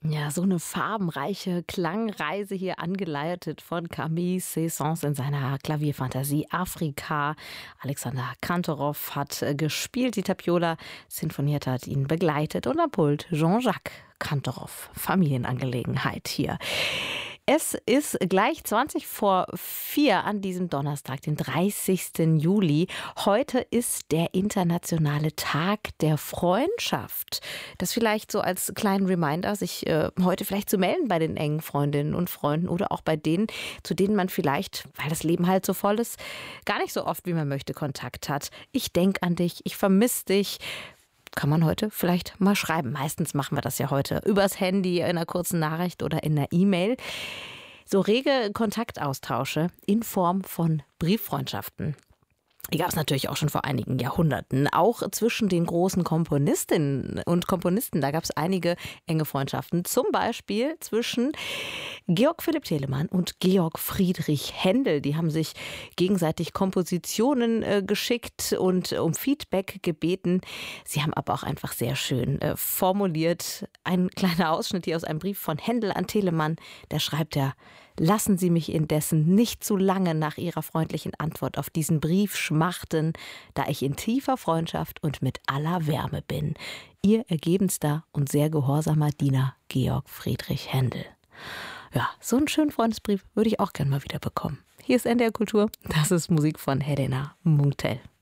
Ja, so eine farbenreiche Klangreise hier angeleitet von Camille Saint-Saëns in seiner Klavierfantasie Afrika. Alexander Kantorov hat gespielt, die Tapiola Sinfonietta hat ihn begleitet und am Pult Jean-Jacques Kantorov. Familienangelegenheit hier. Es ist gleich 20 vor 4 an diesem Donnerstag, den 30. Juli. Heute ist der internationale Tag der Freundschaft. Das vielleicht so als kleinen Reminder, sich heute vielleicht zu melden bei den engen Freundinnen und Freunden oder auch bei denen, zu denen man vielleicht, weil das Leben halt so voll ist, gar nicht so oft, wie man möchte, Kontakt hat. Ich denke an dich, ich vermisse dich. Kann man heute vielleicht mal schreiben. Meistens machen wir das ja heute übers Handy, in einer kurzen Nachricht oder in einer E-Mail. So rege Kontaktaustausche in Form von Brieffreundschaften. Die gab es natürlich auch schon vor einigen Jahrhunderten. Auch zwischen den großen Komponistinnen und Komponisten, da gab es einige enge Freundschaften. Zum Beispiel zwischen Georg Philipp Telemann und Georg Friedrich Händel. Die haben sich gegenseitig Kompositionen geschickt und um Feedback gebeten. Sie haben aber auch einfach sehr schön formuliert. Ein kleiner Ausschnitt hier aus einem Brief von Händel an Telemann. Da schreibt er: Lassen Sie mich indessen nicht zu lange nach Ihrer freundlichen Antwort auf diesen Brief schmachten, da ich in tiefer Freundschaft und mit aller Wärme bin. Ihr ergebenster und sehr gehorsamer Diener Georg Friedrich Händel. Ja, so einen schönen Freundesbrief würde ich auch gerne mal wieder bekommen. Hier ist NDR Kultur, das ist Musik von Helena Munktel.